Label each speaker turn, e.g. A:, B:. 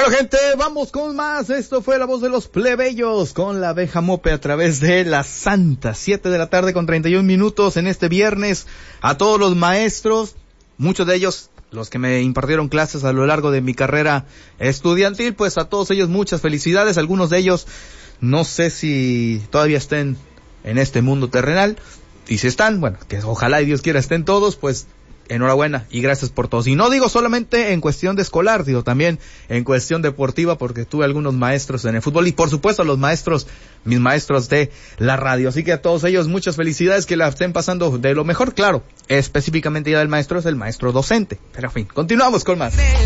A: Bueno, gente, vamos con más. Esto fue La Voz de los Plebeyos con la abeja Mope a través de La Santa. 7:31 en este viernes. A todos los maestros, muchos de ellos los que me impartieron clases a lo largo de mi carrera estudiantil, pues a todos ellos muchas felicidades. Algunos de ellos no sé si todavía estén en este mundo terrenal, y si están, bueno, que ojalá y Dios quiera estén todos, pues enhorabuena y gracias por todos. Y no digo solamente en cuestión de escolar, digo también en cuestión deportiva, porque tuve algunos maestros en el fútbol y por supuesto los maestros, mis maestros de la radio. Así que a todos ellos muchas felicidades, que la estén pasando de lo mejor, claro. Específicamente ya del maestro es el maestro docente. Pero en fin, continuamos con más.